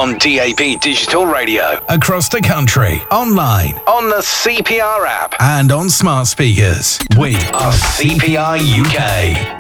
on DAB Digital Radio. Across the country, online, on the CPR app, and on smart speakers. We are CPR UK.